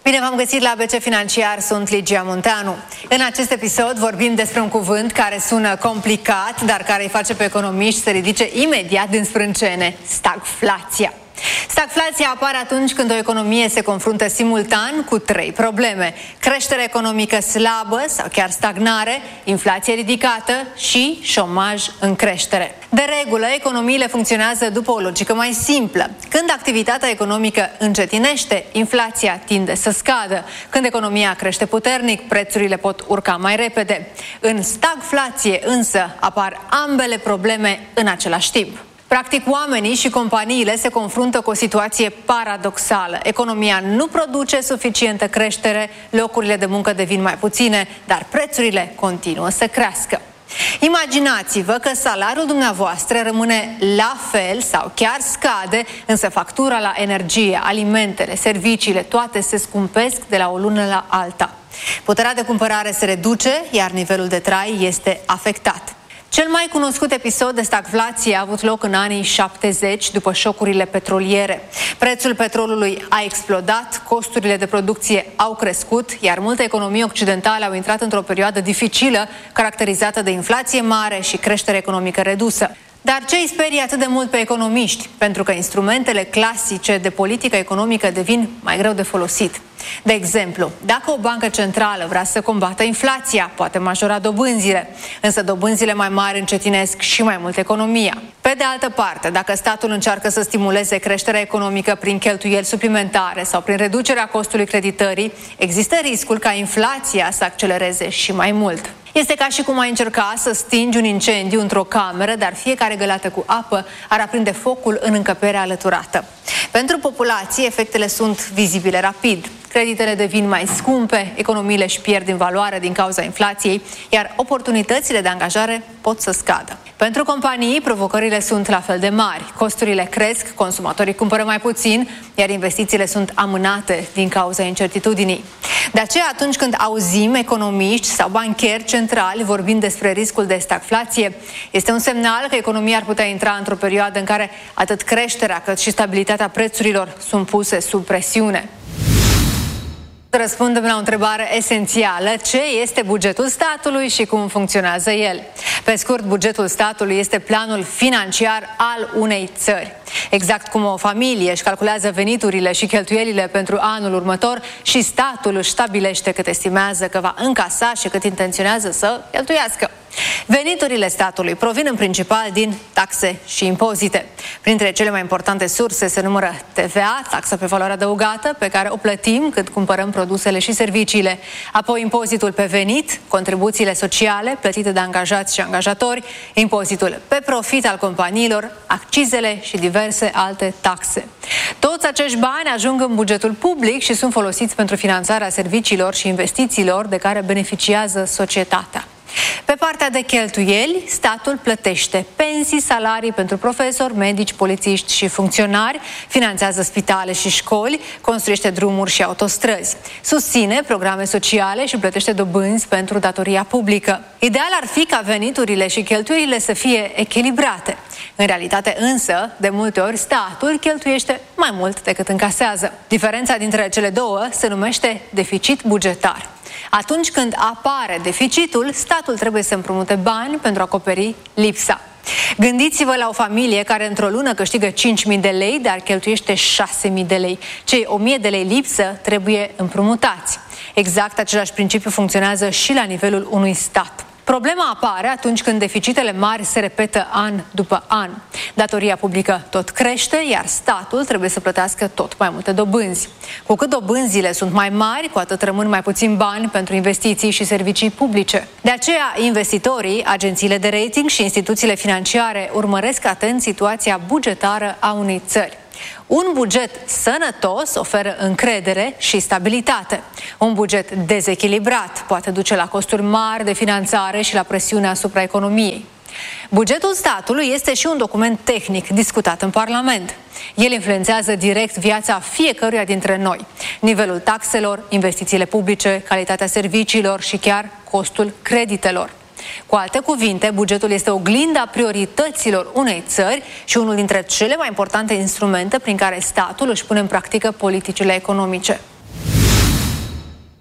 Bine v-am găsit la ABC Financiar, sunt Ligia Munteanu. În acest episod vorbim despre un cuvânt care sună complicat, dar care îi face pe economiști să ridice imediat din sprâncene: stagflația. Stagflația apare atunci când o economie se confruntă simultan cu trei probleme: creștere economică slabă sau chiar stagnare, inflație ridicată și șomaj în creștere. De regulă, economiile funcționează după o logică mai simplă. Când activitatea economică încetinește, inflația tinde să scadă. Când economia crește puternic, prețurile pot urca mai repede. În stagflație însă apar ambele probleme în același timp. Practic, oamenii și companiile se confruntă cu o situație paradoxală. Economia nu produce suficientă creștere, locurile de muncă devin mai puține, dar prețurile continuă să crească. Imaginați-vă că salariul dumneavoastră rămâne la fel sau chiar scade, însă factura la energie, alimentele, serviciile, toate se scumpesc de la o lună la alta. Puterea de cumpărare se reduce, iar nivelul de trai este afectat. Cel mai cunoscut episod de stagflație a avut loc în anii 70, după șocurile petroliere. Prețul petrolului a explodat, costurile de producție au crescut, iar multe economii occidentale au intrat într-o perioadă dificilă, caracterizată de inflație mare și creștere economică redusă. Dar ce îi sperie atât de mult pe economiști? Pentru că instrumentele clasice de politică economică devin mai greu de folosit. De exemplu, dacă o bancă centrală vrea să combată inflația, poate majora dobânzile, însă dobânzile mai mari încetinesc și mai mult economia. Pe de altă parte, dacă statul încearcă să stimuleze creșterea economică prin cheltuieli suplimentare sau prin reducerea costului creditării, există riscul ca inflația să accelereze și mai mult. Este ca și cum ai încerca să stingi un incendiu într-o cameră, dar fiecare găleată cu apă ar aprinde focul în încăperea alăturată. Pentru populație, efectele sunt vizibile rapid. Creditele devin mai scumpe, economiile își pierd din valoare din cauza inflației, iar oportunitățile de angajare pot să scadă. Pentru companii, provocările sunt la fel de mari. Costurile cresc, consumatorii cumpără mai puțin, iar investițiile sunt amânate din cauza incertitudinii. De aceea, atunci când auzim economiști sau bancheri centrali vorbind despre riscul de stagflație, este un semnal că economia ar putea intra într-o perioadă în care atât creșterea cât și stabilitatea prețurilor sunt puse sub presiune. Răspundem la o întrebare esențială: ce este bugetul statului și cum funcționează el? Pe scurt, bugetul statului este planul financiar al unei țări. Exact cum o familie își calculează veniturile și cheltuielile pentru anul următor, și statul își stabilește cât estimează că va încasa și cât intenționează să cheltuiască. Veniturile statului provin în principal din taxe și impozite. Printre cele mai importante surse se numără TVA, taxa pe valoare adăugată, pe care o plătim când cumpărăm produsele și serviciile, apoi impozitul pe venit, contribuțiile sociale plătite de angajați și angajatori, impozitul pe profit al companiilor, accizele și diverse alte taxe. Toți acești bani ajung în bugetul public și sunt folosiți pentru finanțarea serviciilor și investițiilor de care beneficiază societatea. Pe partea de cheltuieli, statul plătește pensii, salarii pentru profesori, medici, polițiști și funcționari, finanțează spitale și școli, construiește drumuri și autostrăzi, susține programe sociale și plătește dobânzi pentru datoria publică. Ideal ar fi ca veniturile și cheltuielile să fie echilibrate. În realitate însă, de multe ori, statul cheltuiește mai mult decât încasează. Diferența dintre cele două se numește deficit bugetar. Atunci când apare deficitul, statul trebuie să împrumute bani pentru a acoperi lipsa. Gândiți-vă la o familie care într-o lună câștigă 5.000 de lei, dar cheltuiește 6.000 de lei. Cei 1.000 de lei lipsă trebuie împrumutați. Exact același principiu funcționează și la nivelul unui stat. Problema apare atunci când deficitele mari se repetă an după an. Datoria publică tot crește, iar statul trebuie să plătească tot mai multe dobânzi. Cu cât dobânzile sunt mai mari, cu atât rămân mai puțin bani pentru investiții și servicii publice. De aceea, investitorii, agențiile de rating și instituțiile financiare urmăresc atent situația bugetară a unei țări. Un buget sănătos oferă încredere și stabilitate. Un buget dezechilibrat poate duce la costuri mari de finanțare și la presiune asupra economiei. Bugetul statului este și un document tehnic discutat în Parlament. El influențează direct viața fiecăruia dintre noi. Nivelul taxelor, investițiile publice, calitatea serviciilor și chiar costul creditelor. Cu alte cuvinte, bugetul este oglinda priorităților unei țări și unul dintre cele mai importante instrumente prin care statul își pune în practică politicile economice.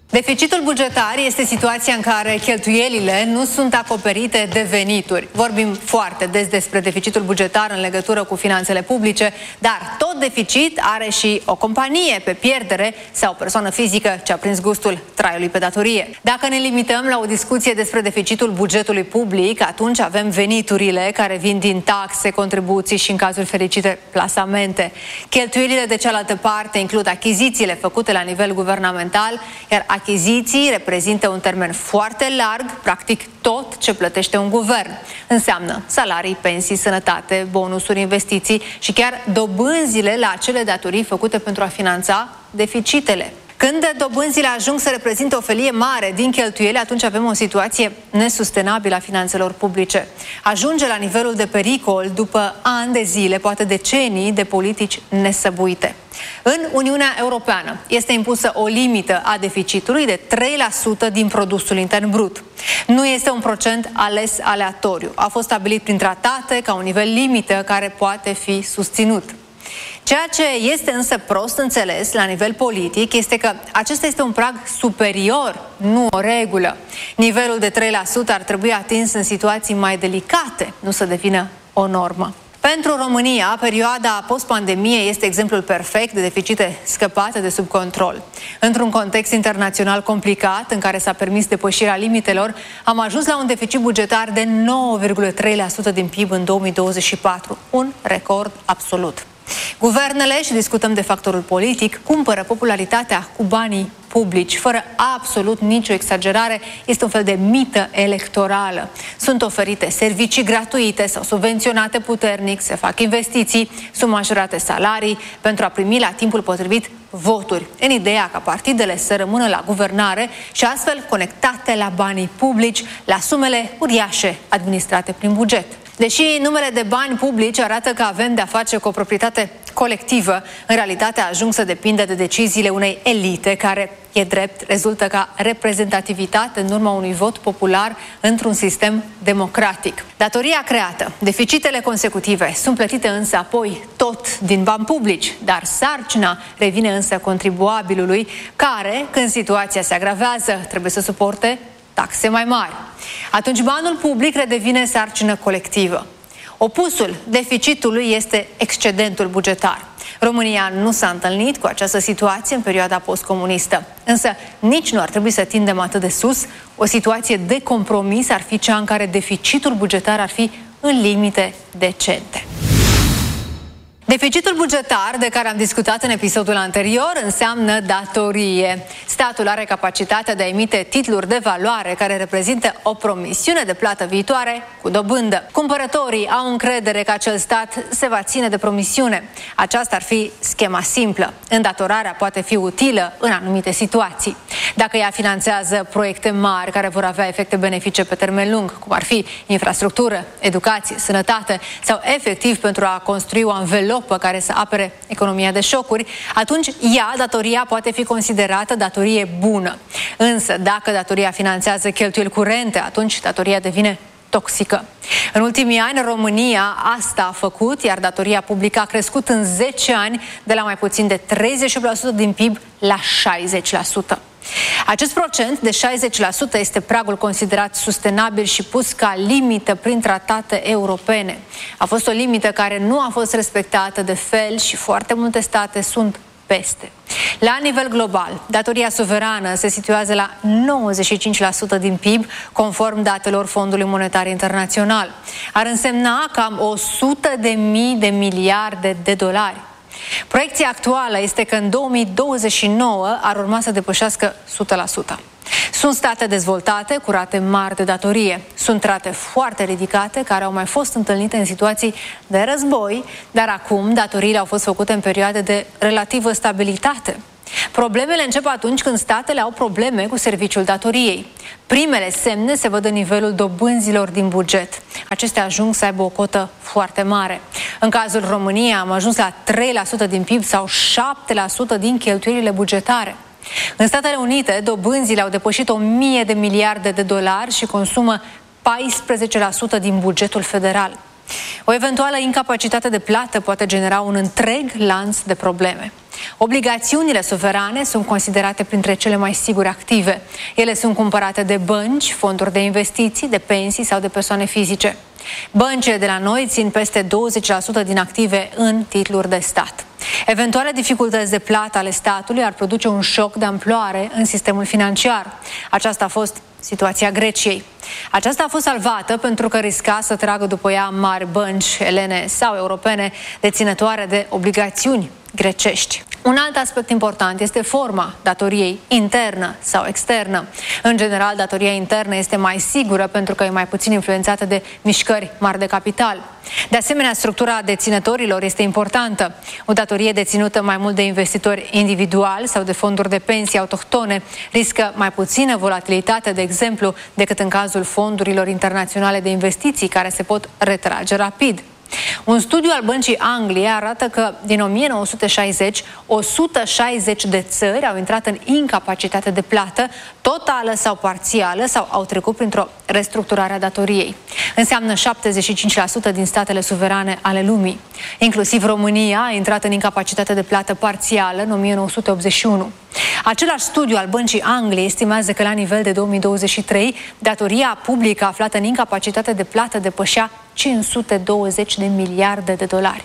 Deficitul bugetar este situația în care cheltuielile nu sunt acoperite de venituri. Vorbim foarte des despre deficitul bugetar în legătură cu finanțele publice, dar tot deficit are și o companie pe pierdere sau o persoană fizică ce a prins gustul traiului pe datorie. Dacă ne limităm la o discuție despre deficitul bugetului public, atunci avem veniturile care vin din taxe, contribuții și, în cazuri fericite, plasamente. Cheltuielile de cealaltă parte includ achizițiile făcute la nivel guvernamental, iar achiziții reprezintă un termen foarte larg, practic tot ce plătește un guvern. Înseamnă salarii, pensii, sănătate, bonusuri, investiții și chiar dobânzile la acele datorii făcute pentru a finanța deficitele. Când dobânzile ajung să reprezinte o felie mare din cheltuieli, atunci avem o situație nesustenabilă a finanțelor publice. Ajunge la nivelul de pericol după ani de zile, poate decenii de politici nesăbuite. În Uniunea Europeană este impusă o limită a deficitului de 3% din produsul intern brut. Nu este un procent ales aleatoriu. A fost stabilit prin tratate ca un nivel limită care poate fi susținut. Ceea ce este însă prost înțeles la nivel politic este că acesta este un prag superior, nu o regulă. Nivelul de 3% ar trebui atins în situații mai delicate, nu să devină o normă. Pentru România, perioada post-pandemie este exemplul perfect de deficite scăpate de sub control. Într-un context internațional complicat, în care s-a permis depășirea limitelor, am ajuns la un deficit bugetar de 9,3% din PIB în 2024, un record absolut. Guvernele, și discutăm de factorul politic, cumpără popularitatea cu banii publici, fără absolut nicio exagerare. Este un fel de mită electorală. Sunt oferite servicii gratuite sau subvenționate puternic, se fac investiții, sunt majorate salarii pentru a primi la timpul potrivit voturi, în ideea ca partidele să rămână la guvernare și astfel conectate la banii publici, la sumele uriașe administrate prin buget. Deși numele de bani publici arată că avem de-a face cu o proprietate colectivă, în realitate ajung să depindă de deciziile unei elite care, e drept, rezultă ca reprezentativitate în urma unui vot popular într-un sistem democratic. Datoria creată, deficitele consecutive sunt plătite însă apoi tot din bani publici, dar sarcina revine însă contribuabilului care, când situația se agravează, trebuie să suporte taxe mai mari. Atunci banul public redevine sarcină colectivă. Opusul deficitului este excedentul bugetar. România nu s-a întâlnit cu această situație în perioada postcomunistă. Însă nici nu ar trebui să tindem atât de sus. O situație de compromis ar fi cea în care deficitul bugetar ar fi în limite decente. Deficitul bugetar, de care am discutat în episodul anterior, înseamnă datorie. Statul are capacitatea de a emite titluri de valoare care reprezintă o promisiune de plată viitoare cu dobândă. Cumpărătorii au încredere că acel stat se va ține de promisiune. Aceasta ar fi schema simplă. Îndatorarea poate fi utilă în anumite situații. Dacă ea finanțează proiecte mari care vor avea efecte benefice pe termen lung, cum ar fi infrastructură, educație, sănătate sau efectiv pentru a construi o anvelopă care să apere economia de șocuri, atunci datoria poate fi considerată datorie bună. Însă, dacă datoria finanțează cheltuieli curente, atunci datoria devine toxică. În ultimii ani, România asta a făcut, iar datoria publică a crescut în 10 ani de la mai puțin de 30% din PIB la 60%. Acest procent de 60% este pragul considerat sustenabil și pus ca limită prin tratate europene. A fost o limită care nu a fost respectată de fel și foarte multe state sunt peste. La nivel global, datoria suverană se situează la 95% din PIB, conform datelor Fondului Monetar Internațional. Ar însemna cam 100.000 de miliarde de dolari. Proiecția actuală este că în 2029 ar urma să depășească 100%. Sunt state dezvoltate cu rate mari de datorie. Sunt rate foarte ridicate care au mai fost întâlnite în situații de război, dar acum datoriile au fost făcute în perioade de relativă stabilitate. Problemele încep atunci când statele au probleme cu serviciul datoriei. Primele semne se văd în nivelul dobânzilor din buget. Acestea ajung să aibă o cotă foarte mare. În cazul României am ajuns la 3% din PIB sau 7% din cheltuielile bugetare. În Statele Unite, dobânzile au depășit 1.000 de miliarde de dolari și consumă 14% din bugetul federal. O eventuală incapacitate de plată poate genera un întreg lanț de probleme. Obligațiunile suverane sunt considerate printre cele mai sigure active. Ele sunt cumpărate de bănci, fonduri de investiții, de pensii sau de persoane fizice. Băncile de la noi țin peste 20% din active în titluri de stat. Eventuale dificultăți de plată ale statului ar produce un șoc de amploare în sistemul financiar. Aceasta a fost situația Greciei. Aceasta a fost salvată pentru că risca să tragă după ea mari bănci elene sau europene deținătoare de obligațiuni grecești. Un alt aspect important este forma datoriei, internă sau externă. În general, datoria internă este mai sigură pentru că e mai puțin influențată de mișcări mari de capital. De asemenea, structura deținătorilor este importantă. O datorie deținută mai mult de investitori individuali sau de fonduri de pensii autohtone riscă mai puțină volatilitate, de exemplu, decât în cazul fondurilor internaționale de investiții, care se pot retrage rapid. Un studiu al Băncii Angliei arată că din 1960, 160 de țări au intrat în incapacitate de plată, totală sau parțială, sau au trecut printr-o restructurare a datoriei. Înseamnă 75% din statele suverane ale lumii. Inclusiv România a intrat în incapacitate de plată parțială în 1981. Același studiu al Băncii Angliei estimează că la nivel de 2023, datoria publică aflată în incapacitate de plată depășea 520 de miliarde de dolari.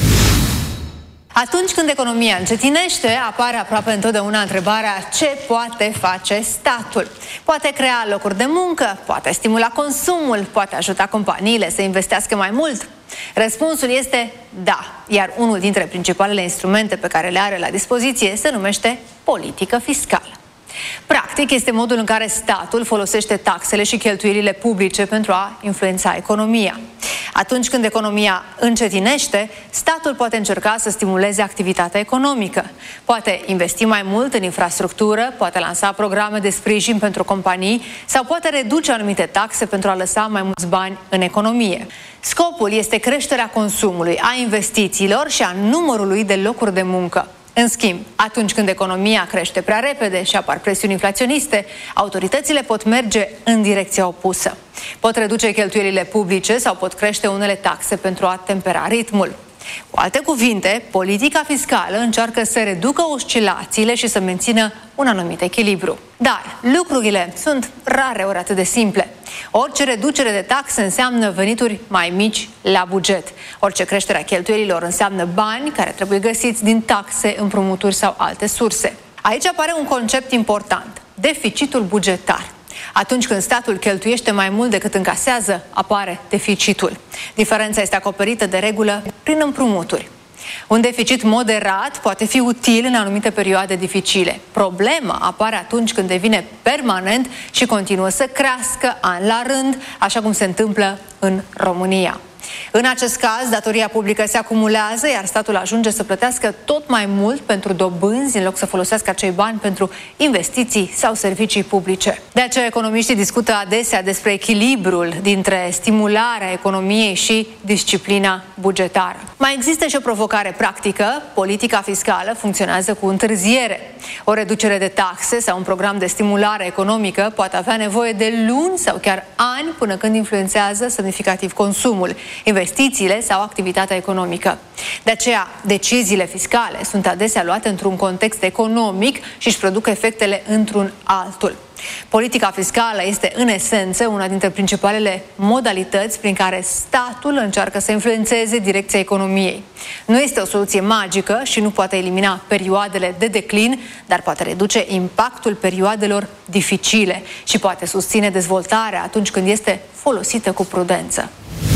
Atunci când economia încetinește, apare aproape întotdeauna întrebarea: ce poate face statul? Poate crea locuri de muncă, poate stimula consumul, poate ajuta companiile să investească mai mult? Răspunsul este da, iar unul dintre principalele instrumente pe care le are la dispoziție se numește politică fiscală. Practic, este modul în care statul folosește taxele și cheltuielile publice pentru a influența economia. Atunci când economia încetinește, statul poate încerca să stimuleze activitatea economică. Poate investi mai mult în infrastructură, poate lansa programe de sprijin pentru companii sau poate reduce anumite taxe pentru a lăsa mai mulți bani în economie. Scopul este creșterea consumului, a investițiilor și a numărului de locuri de muncă. În schimb, atunci când economia crește prea repede și apar presiuni inflaționiste, autoritățile pot merge în direcția opusă. Pot reduce cheltuielile publice sau pot crește unele taxe pentru a tempera ritmul. Cu alte cuvinte, politica fiscală încearcă să reducă oscilațiile și să mențină un anumit echilibru. Dar lucrurile sunt rareori atât de simple. Orice reducere de taxe înseamnă venituri mai mici la buget. Orice creștere a cheltuielilor înseamnă bani care trebuie găsiți din taxe, împrumuturi sau alte surse. Aici apare un concept important: deficitul bugetar. Atunci când statul cheltuiește mai mult decât încasează, apare deficitul. Diferența este acoperită de regulă prin împrumuturi. Un deficit moderat poate fi util în anumite perioade dificile. Problema apare atunci când devine permanent și continuă să crească an la rând, așa cum se întâmplă în România. În acest caz, datoria publică se acumulează, iar statul ajunge să plătească tot mai mult pentru dobânzi, în loc să folosească acei bani pentru investiții sau servicii publice. De aceea, economiștii discută adesea despre echilibrul dintre stimularea economiei și disciplina bugetară. Mai există și o provocare practică: politica fiscală funcționează cu întârziere. O reducere de taxe sau un program de stimulare economică poate avea nevoie de luni sau chiar ani până când influențează semnificativ consumul, investițiile sau activitatea economică. De aceea, deciziile fiscale sunt adesea luate într-un context economic și își produc efectele într-un altul. Politica fiscală este, în esență, una dintre principalele modalități prin care statul încearcă să influențeze direcția economiei. Nu este o soluție magică și nu poate elimina perioadele de declin, dar poate reduce impactul perioadelor dificile și poate susține dezvoltarea atunci când este folosită cu prudență.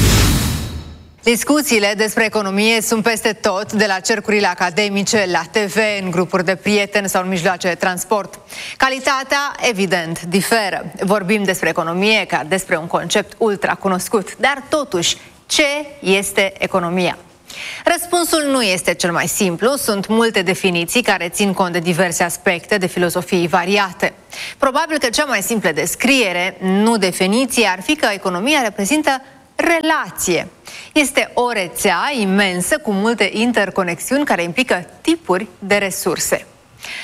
Discuțiile despre economie sunt peste tot, de la cercurile academice, la TV, în grupuri de prieteni sau în mijloace de transport. Calitatea, evident, diferă. Vorbim despre economie ca despre un concept ultra cunoscut, dar totuși, ce este economia? Răspunsul nu este cel mai simplu, sunt multe definiții care țin cont de diverse aspecte de filozofii variate. Probabil că cea mai simplă descriere, nu definiție, ar fi că economia reprezintă relație. Este o rețea imensă cu multe interconexiuni care implică tipuri de resurse.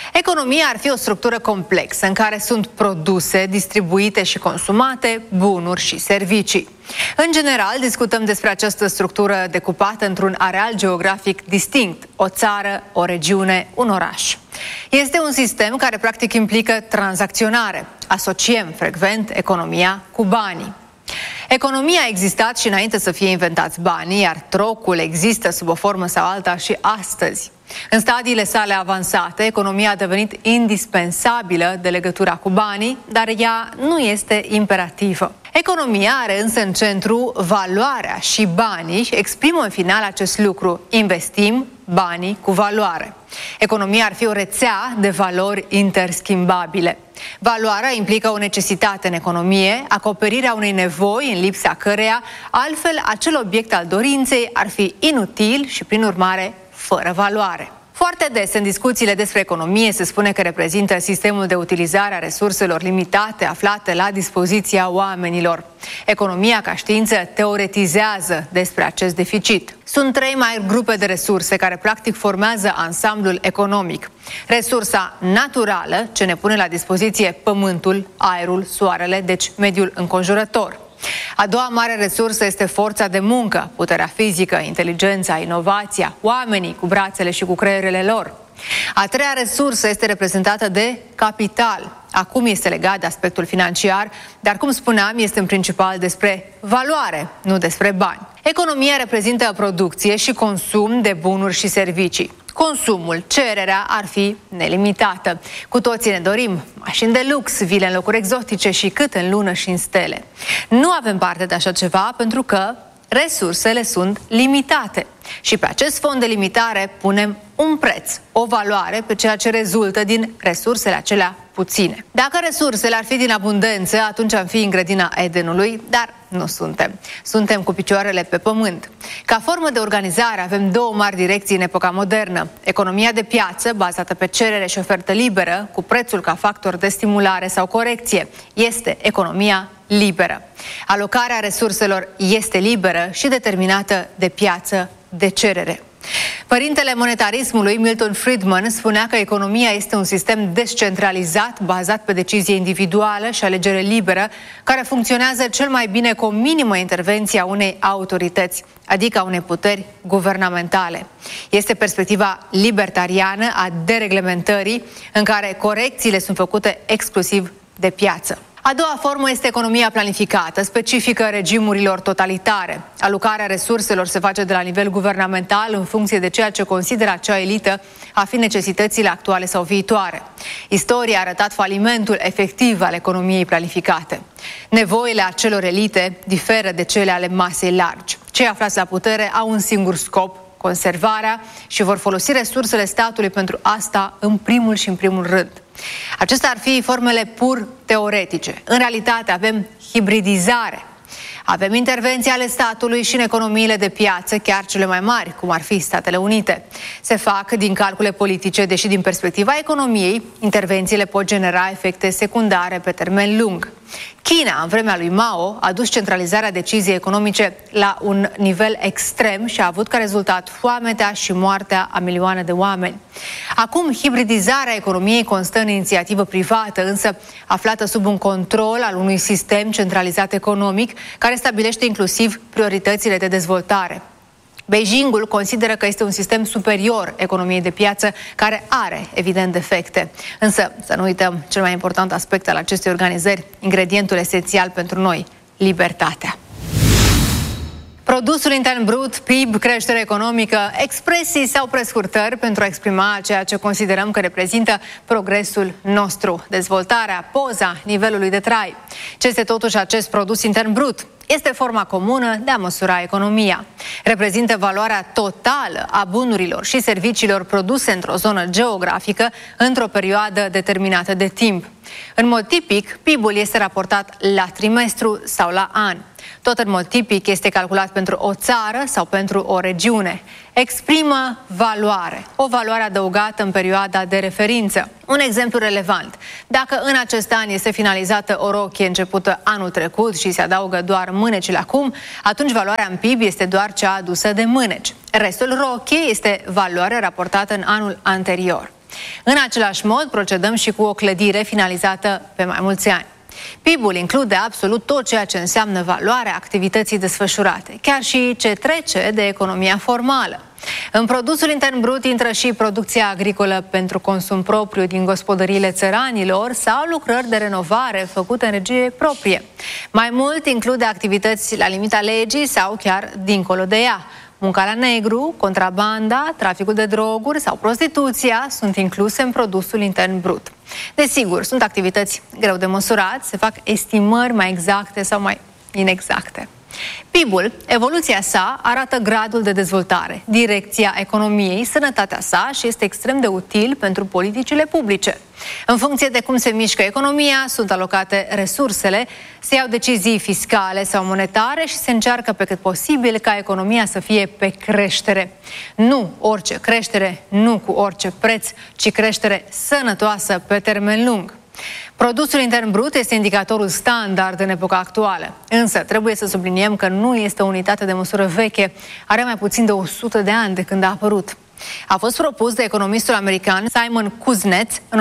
Economia ar fi o structură complexă în care sunt produse, distribuite și consumate, bunuri și servicii. În general, discutăm despre această structură decupată într-un areal geografic distinct, o țară, o regiune, un oraș. Este un sistem care practic implică tranzacționare. Asociem frecvent economia cu banii. Economia a existat și înainte să fie inventați banii, iar trocul există sub o formă sau alta și astăzi. În stadiile sale avansate, economia a devenit indispensabilă de legătura cu banii, dar ea nu este imperativă. Economia are însă în centru valoarea și banii și exprimă în final acest lucru. Investim banii cu valoare. Economia ar fi o rețea de valori interschimbabile. Valoarea implică o necesitate în economie, acoperirea unei nevoi în lipsa căreia, altfel acel obiect al dorinței ar fi inutil și prin urmare fără valoare. Foarte des în discuțiile despre economie se spune că reprezintă sistemul de utilizare a resurselor limitate aflate la dispoziția oamenilor. Economia ca știință teoretizează despre acest deficit. Sunt 3 mari grupe de resurse care practic formează ansamblul economic. Resursa naturală, ce ne pune la dispoziție pământul, aerul, soarele, deci mediul înconjurător. A doua mare resursă este forța de muncă, puterea fizică, inteligența, inovația, oamenii cu brațele și cu creierele lor. A treia resursă este reprezentată de capital. Acum este legat de aspectul financiar, dar cum spuneam, este în principal despre valoare, nu despre bani. Economia reprezintă producție și consum de bunuri și servicii. Consumul, cererea ar fi nelimitată. Cu toții ne dorim mașini de lux, vile în locuri exotice și cât în lună și în stele. Nu avem parte de așa ceva pentru că resursele sunt limitate. Și pe acest fond de limitare punem un preț, o valoare pe ceea ce rezultă din resursele acelea puține. Dacă resursele ar fi din abundență, atunci am fi în grădina Edenului, dar nu suntem. Suntem cu picioarele pe pământ. Ca formă de organizare avem 2 mari direcții în epoca modernă. Economia de piață, bazată pe cerere și ofertă liberă, cu prețul ca factor de stimulare sau corecție. Este economia liberă. Alocarea resurselor este liberă și determinată de piață, de cerere. Părintele monetarismului, Milton Friedman, spunea că economia este un sistem descentralizat, bazat pe decizie individuală și alegere liberă, care funcționează cel mai bine cu o minimă intervenție a unei autorități, adică a unei puteri guvernamentale. Este perspectiva libertariană a dereglementării, în care corecțiile sunt făcute exclusiv de piață. A doua formă este economia planificată, specifică regimurilor totalitare. Alocarea resurselor se face de la nivel guvernamental în funcție de ceea ce consideră acea elită a fi necesitățile actuale sau viitoare. Istoria a arătat falimentul efectiv al economiei planificate. Nevoile acelor elite diferă de cele ale masei largi. Cei aflați la putere au un singur scop: conservarea, și vor folosi resursele statului pentru asta în primul rând. Acestea ar fi formele pur teoretice. În realitate avem hibridizare. Avem intervenții ale statului și în economiile de piață, chiar cele mai mari, cum ar fi Statele Unite. Se fac din calcule politice, deși din perspectiva economiei, intervențiile pot genera efecte secundare pe termen lung. China, în vremea lui Mao, a dus centralizarea deciziei economice la un nivel extrem și a avut ca rezultat foametea și moartea a milioane de oameni. Acum, hibridizarea economiei constă în inițiativă privată, însă aflată sub un control al unui sistem centralizat economic, care stabilește inclusiv prioritățile de dezvoltare. Beijingul consideră că este un sistem superior economiei de piață, care are, evident, defecte. Însă, să nu uităm cel mai important aspect al acestei organizări, ingredientul esențial pentru noi: libertatea. Produsul intern brut, PIB, creștere economică, expresii sau prescurtări pentru a exprima ceea ce considerăm că reprezintă progresul nostru, dezvoltarea, poza nivelului de trai. Ce este totuși acest produs intern brut? Este forma comună de a măsura economia. Reprezintă valoarea totală a bunurilor și serviciilor produse într-o zonă geografică într-o perioadă determinată de timp. În mod tipic, PIB-ul este raportat la trimestru sau la an. Tot în mod tipic este calculat pentru o țară sau pentru o regiune. Exprimă valoare, o valoare adăugată în perioada de referință. Un exemplu relevant: dacă în acest an este finalizată o rochie începută anul trecut și se adaugă doar mânecile acum, atunci valoarea în PIB este doar cea adusă de mâneci. Restul rochiei este valoarea raportată în anul anterior. În același mod, procedăm și cu o clădire finalizată pe mai mulți ani. PIB-ul include absolut tot ceea ce înseamnă valoarea activității desfășurate, chiar și ce trece de economia formală. În produsul intern brut intră și producția agricolă pentru consum propriu din gospodăriile țăranilor sau lucrări de renovare făcute în regie proprie. Mai mult include activități la limita legii sau chiar dincolo de ea. Munca la negru, contrabanda, traficul de droguri sau prostituția sunt incluse în produsul intern brut. Desigur, sunt activități greu de măsurat, se fac estimări mai exacte sau mai inexacte. PIB-ul, evoluția sa, arată gradul de dezvoltare, direcția economiei, sănătatea sa și este extrem de util pentru politicile publice. În funcție de cum se mișcă economia, sunt alocate resursele, se iau decizii fiscale sau monetare și se încearcă pe cât posibil ca economia să fie pe creștere. Nu orice creștere, nu cu orice preț, ci creștere sănătoasă pe termen lung. Produsul intern brut este indicatorul standard în epoca actuală. Însă, trebuie să subliniem că nu este o unitate de măsură veche, are mai puțin de 100 de ani de când a apărut. A fost propus de economistul american Simon Kuznets în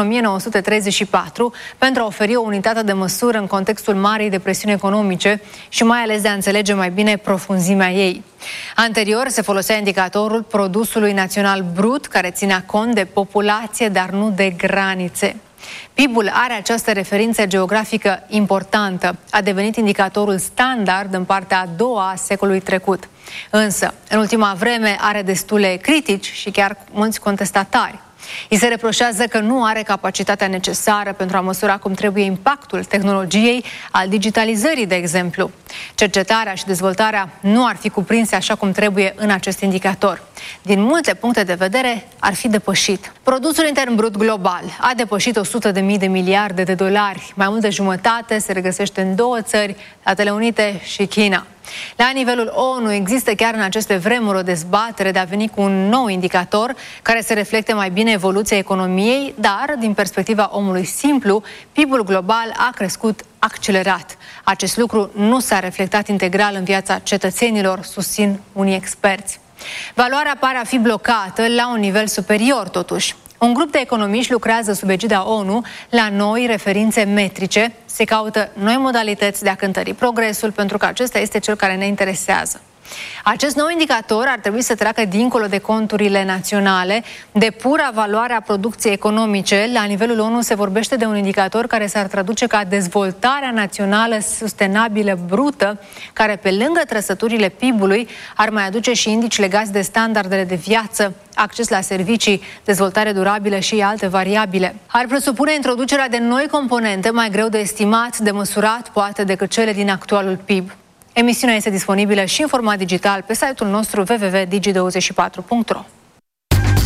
1934 pentru a oferi o unitate de măsură în contextul Marii Depresiuni economice și mai ales de a înțelege mai bine profunzimea ei. Anterior se folosea indicatorul produsului național brut, care ținea cont de populație, dar nu de granițe. PIB-ul are această referință geografică importantă. A devenit indicatorul standard în partea a doua a secolului trecut. Însă, în ultima vreme are destule critici și chiar mulți contestatari. Îi se reproșează că nu are capacitatea necesară pentru a măsura cum trebuie impactul tehnologiei, al digitalizării, de exemplu. Cercetarea și dezvoltarea nu ar fi cuprinse așa cum trebuie în acest indicator. Din multe puncte de vedere, ar fi depășit. Produsul intern brut global a depășit 100.000 de miliarde de dolari. Mai mult de jumătate se regăsește în două țări, Statele Unite și China. La nivelul ONU există chiar în aceste vremuri o dezbatere de a veni cu un nou indicator care să reflecte mai bine evoluția economiei, dar, din perspectiva omului simplu, PIB-ul global a crescut accelerat. Acest lucru nu s-a reflectat integral în viața cetățenilor, susțin unii experți. Valoarea pare a fi blocată la un nivel superior, totuși. Un grup de economiști lucrează sub egida ONU la noi referințe metrice. Se caută noi modalități de a cântări progresul, pentru că acesta este cel care ne interesează. Acest nou indicator ar trebui să treacă dincolo de conturile naționale, de pura valoare a producției economice. La nivelul ONU se vorbește de un indicator care s-ar traduce ca dezvoltarea națională sustenabilă brută, care pe lângă trăsăturile PIB-ului ar mai aduce și indici legați de standardele de viață, acces la servicii, dezvoltare durabilă și alte variabile. Ar presupune introducerea de noi componente mai greu de estimat, de măsurat, poate, decât cele din actualul PIB. Emisiunea este disponibilă și în format digital pe site-ul nostru www.digi24.ro.